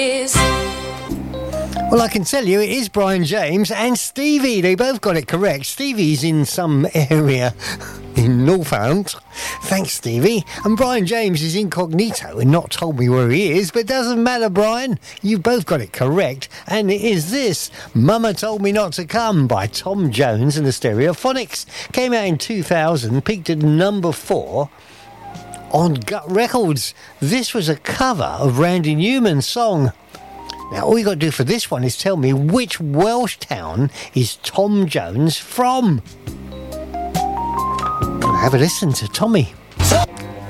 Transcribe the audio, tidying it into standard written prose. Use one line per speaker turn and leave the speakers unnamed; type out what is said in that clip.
Well, I can tell you it is Brian James and Stevie. They both got it correct. Stevie's in some area in Northant. Thanks, Stevie. And Brian James is incognito and not told me where he is, but doesn't matter, Brian. You've both got it correct. And it is this, Mama Told Me Not to Come by Tom Jones and the Stereophonics. Came out in 2000, peaked at number 4 on Gut Records. This was a cover of Randy Newman's song. Now, all you got to do for this one is tell me which Welsh town is Tom Jones from. Have a listen to Tommy.